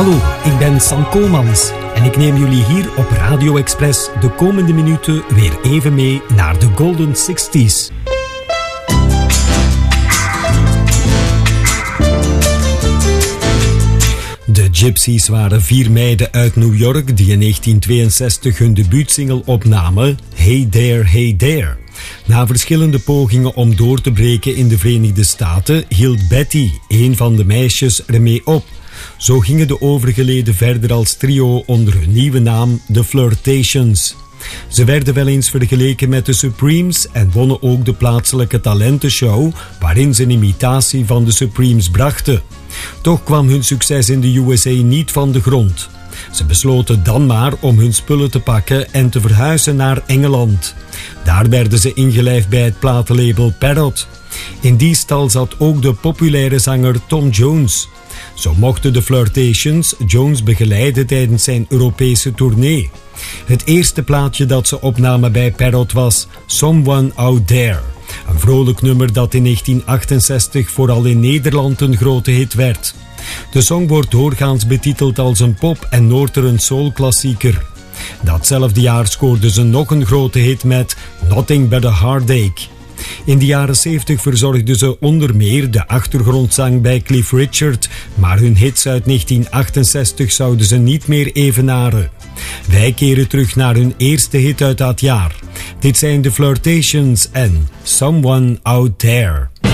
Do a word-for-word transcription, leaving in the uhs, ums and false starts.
Hallo, ik ben Sam Komans en ik neem jullie hier op Radio Express de komende minuten weer even mee naar de Golden zestig's. De Gypsies waren vier meiden uit New York die in negentien tweeënzestig hun debuutsingle opnamen, Hey There, Hey There. Na verschillende pogingen om door te breken in de Verenigde Staten hield Betty, een van de meisjes, ermee op. Zo gingen de overige leden verder als trio onder hun nieuwe naam The Flirtations. Ze werden wel eens vergeleken met de Supremes en wonnen ook de plaatselijke talentenshow, waarin ze een imitatie van de Supremes brachten. Toch kwam hun succes in de U S A niet van de grond. Ze besloten dan maar om hun spullen te pakken en te verhuizen naar Engeland. Daar werden ze ingelijfd bij het platenlabel Parrot. In die stal zat ook de populaire zanger Tom Jones. Zo mochten de Flirtations Jones begeleiden tijdens zijn Europese tournee. Het eerste plaatje dat ze opnamen bij Parrot was Someone Out There. Een vrolijk nummer dat in negentien achtenzestig vooral in Nederland een grote hit werd. De song wordt doorgaans betiteld als een pop- en Northern soul klassieker. Datzelfde jaar scoorden ze nog een grote hit met Nothing But A Heartache. In de jaren zeventig verzorgden ze onder meer de achtergrondzang bij Cliff Richard, maar hun hits uit negentien achtenzestig zouden ze niet meer evenaren. Wij keren terug naar hun eerste hit uit dat jaar. Dit zijn de Flirtations en Someone Out There.